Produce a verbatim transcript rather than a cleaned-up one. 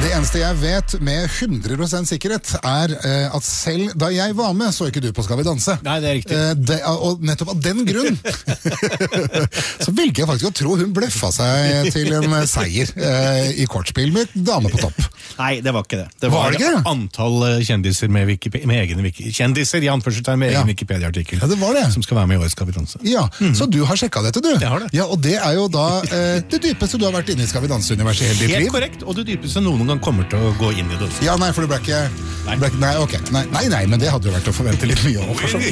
Det eneste jeg vet med hundre prosent sikkerhet er eh, at selv da jeg var med, så ikke du på Skal vi danse. Nei, det er riktig. Eh, det, og nettopp av den grunn så velger jeg faktisk å tro hun bløffa seg til en seier eh, i kortspill med dame på topp. Nei, det var ikke det. Det var, Var det ikke? antall eh, kjendiser med, Wikipe- med egen Wiki- kjendiser i anførselstegn med egen Ja. Wikipedia-artikkel. Ja, det var det. Som skal være med i år Skal vi danse. Ja, så du har sjekka dette, du? Jeg har det. Ja, og det er jo da eh, det dypeste du har vært inne i Skal vi danse-universet i hele ditt Helt liv. korrekt, og det dypeste noen gang kommer til å gå inn i det også. Ja, nei, for du ble ikke... Nei. Ble, ikke- nei, ok. Nei, nei, nei, men det hadde jo vært å forvente litt mye av. For så vidt.